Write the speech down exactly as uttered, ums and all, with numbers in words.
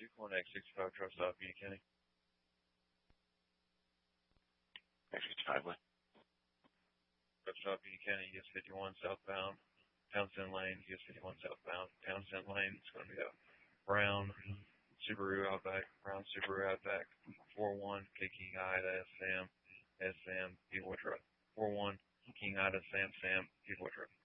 two four X sixty-five truck stop, Union County. X sixty-five what? Truck stop, Union County, U S fifty-one southbound. Townsend Lane, U S fifty-one southbound. Townsend Lane, it's going to be a brown Subaru Outback, brown Subaru Outback, four one K King Ida Sam, S Sam, P four truck. four one King Ida Sam Sam, P four truck.